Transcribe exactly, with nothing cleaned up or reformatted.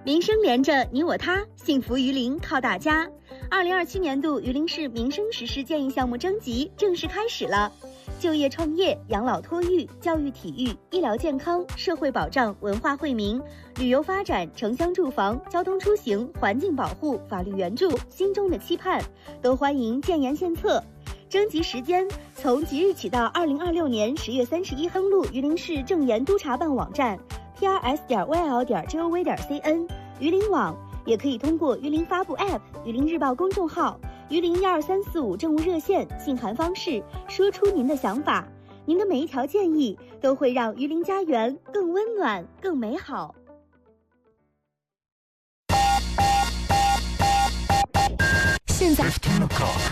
民生连着你我他，幸福榆林靠大家。二零二七年度榆林市民生实施建议项目征集正式开始了。就业创业、养老托育、教育体育、医疗健康、社会保障、文化惠民、旅游发展、城乡住房、交通出行、环境保护、法律援助、心中的期盼，都欢迎建言献策。征集时间从即日起到二零二六年十月三十一，登录榆林市政研督察办网站 p r s 点 y l 点 g o v 点 c n 榆林网，也可以通过榆林发布 App、榆林日报公众号、榆林一二三四五政务热线信函方式说出您的想法。您的每一条建议都会让榆林家园更温暖、更美好。 现在